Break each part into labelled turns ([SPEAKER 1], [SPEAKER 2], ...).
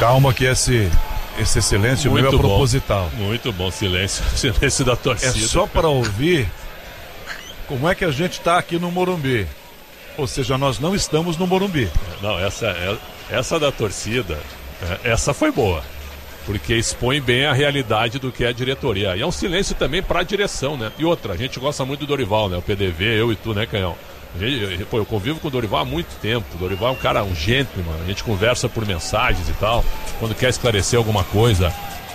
[SPEAKER 1] Calma que esse silêncio meu é proposital.
[SPEAKER 2] Muito bom silêncio. Silêncio da torcida.
[SPEAKER 1] É só para ouvir como é que a gente está aqui no Morumbi. Ou seja, nós não estamos no Morumbi.
[SPEAKER 2] Não, essa da torcida, essa foi boa. Porque expõe bem a realidade do que é a diretoria. E é um silêncio também para a direção, né? E outra, a gente gosta muito do Dorival, né? O PDV, eu e tu, né, Canhão? Eu convivo com o Dorival há muito tempo. O Dorival é um cara, um gentleman. A gente conversa por mensagens e tal. Quando quer esclarecer alguma coisa.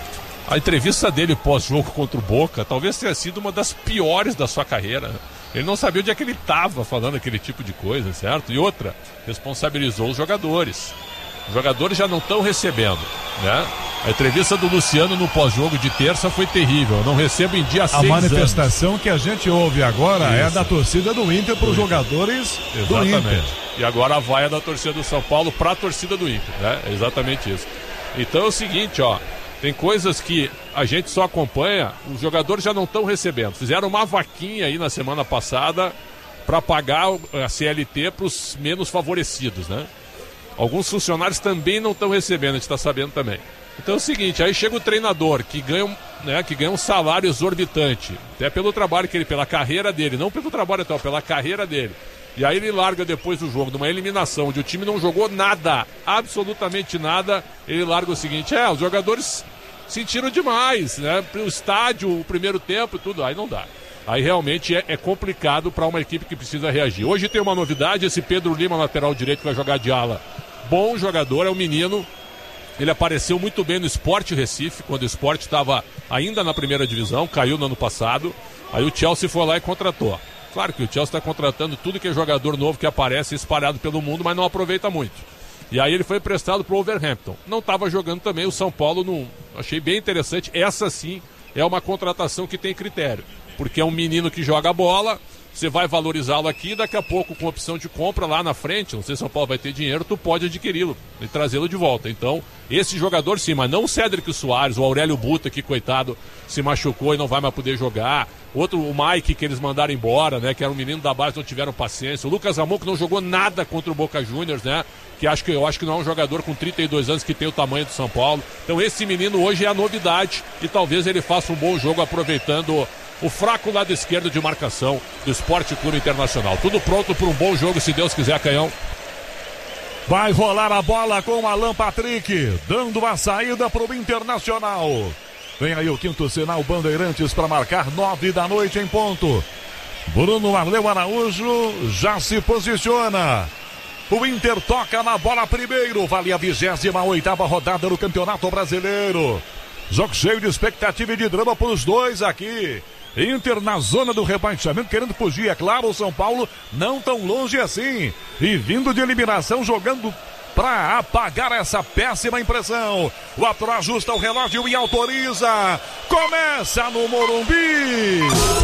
[SPEAKER 2] A entrevista dele pós-jogo contra o Boca talvez tenha sido uma das piores da sua carreira. Ele não sabia onde é que ele estava falando aquele tipo de coisa, certo? E outra, responsabilizou os jogadores. Os jogadores já não estão recebendo, né? A entrevista do Luciano no pós-jogo de terça foi terrível. Eu não recebo em dia 6 anos.
[SPEAKER 1] A manifestação que a gente ouve agora é da torcida do Inter para os jogadores do Inter.
[SPEAKER 2] E agora a vaia da torcida do São Paulo para a torcida do Inter, né? É exatamente isso. Então é o seguinte, ó. Tem coisas que a gente só acompanha, os jogadores já não estão recebendo. Fizeram uma vaquinha aí na semana passada para pagar a CLT para os menos favorecidos, né? Alguns funcionários também não estão recebendo, a gente está sabendo também. Então é o seguinte, aí chega o treinador que ganha um salário exorbitante, até pelo trabalho que ele, pela carreira dele, não pelo trabalho atual, pela carreira dele. E aí ele larga depois do jogo, numa eliminação, onde o time não jogou nada, absolutamente nada, ele larga o seguinte, os jogadores sentiram demais, né? O estádio, o primeiro tempo, tudo, aí não dá. Aí realmente é complicado para uma equipe que precisa reagir. Hoje tem uma novidade, esse Pedro Lima, lateral direito, que vai jogar de ala. Bom jogador, é um menino. Ele apareceu muito bem no Sport Recife, quando o Sport estava ainda na primeira divisão, caiu no ano passado. Aí o Chelsea foi lá e contratou. Claro que o Chelsea está contratando tudo que é jogador novo que aparece espalhado pelo mundo, mas não aproveita muito. E aí ele foi emprestado para o Wolverhampton. Não estava jogando também, o São Paulo achei bem interessante. Essa sim é uma contratação que tem critério. Porque é um menino que joga bola, você vai valorizá-lo aqui, daqui a pouco com opção de compra lá na frente, não sei se São Paulo vai ter dinheiro, tu pode adquiri-lo e trazê-lo de volta. Então, esse jogador sim, mas não o Cédric Soares, o Aurélio Buta, que coitado, se machucou e não vai mais poder jogar. Outro, o Mike, que eles mandaram embora, né, que era um menino da base, não tiveram paciência. O Lucas Ramon, que não jogou nada contra o Boca Juniors, né, que eu acho que não é um jogador com 32 anos que tem o tamanho do São Paulo. Então esse menino hoje é a novidade e talvez ele faça um bom jogo aproveitando o fraco lado esquerdo de marcação do Sport Clube Internacional. Tudo pronto para um bom jogo, se Deus quiser, Canhão.
[SPEAKER 1] Vai rolar a bola com o Alan Patrick, dando a saída para o Internacional. Vem aí o quinto sinal Bandeirantes para marcar 9 da noite em ponto. Bruno Arleu Araújo já se posiciona. O Inter toca na bola primeiro. Vale a 28ª rodada do Campeonato Brasileiro. Jogo cheio de expectativa e de drama para os dois aqui. Inter na zona do rebaixamento, querendo fugir, é claro, o São Paulo não tão longe assim. E vindo de eliminação, jogando para apagar essa péssima impressão. O árbitro ajusta o relógio e autoriza. Começa no Morumbi.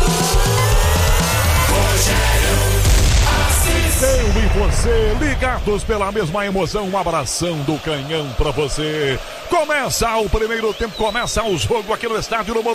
[SPEAKER 1] Eu e você, ligados pela mesma emoção, um abração do Canhão pra você. Começa o primeiro tempo, começa o jogo aqui no estádio do Morumbi.